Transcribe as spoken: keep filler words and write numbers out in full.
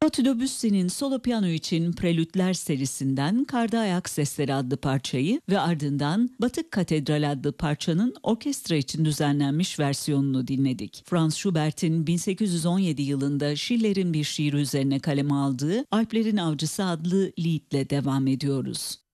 Claude Debussy'nin solo piyano için Prelütler serisinden Karda Ayak Sesleri adlı parçayı ve ardından Batık Katedral adlı parçanın orkestra için düzenlenmiş versiyonunu dinledik. Franz Schubert'in bin sekiz yüz on yedi yılında Schiller'in bir şiiri üzerine kaleme aldığı Alplerin Avcısı adlı liedle devam ediyoruz.